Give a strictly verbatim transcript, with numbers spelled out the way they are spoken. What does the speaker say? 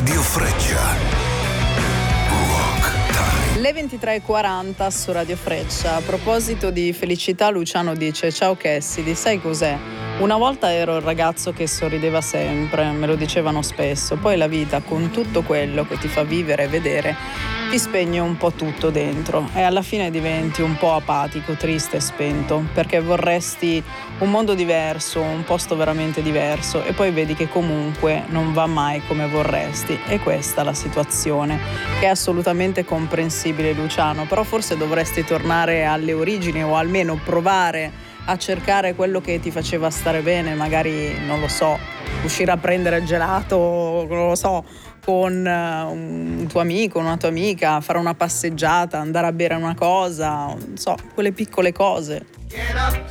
Radio Freccia. Le ventitré e quaranta su Radio Freccia. A proposito di felicità, Luciano dice: ciao Cassidy, sai cos'è? Una volta ero il ragazzo che sorrideva sempre, me lo dicevano spesso, poi la vita, con tutto quello che ti fa vivere e vedere, ti spegne un po' tutto dentro e alla fine diventi un po' apatico, triste e spento, perché vorresti un mondo diverso, un posto veramente diverso, e poi vedi che comunque non va mai come vorresti. E questa è la situazione, che è assolutamente comprensibile, Luciano, però forse dovresti tornare alle origini, o almeno provare a cercare quello che ti faceva stare bene, magari, non lo so, uscire a prendere il gelato, non lo so, con un tuo amico, una tua amica, fare una passeggiata, andare a bere una cosa, non so, quelle piccole cose.